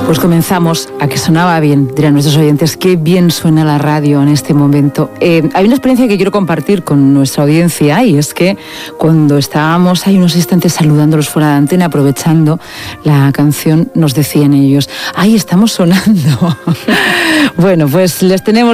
Pues comenzamos a que sonaba bien, dirán nuestros oyentes, qué bien suena la radio en este momento. Hay una experiencia que quiero compartir con nuestra audiencia y es que cuando estábamos ahí unos instantes saludándolos fuera de antena, aprovechando la canción, nos decían ellos, ¡ay, estamos sonando! Bueno, pues les tenemos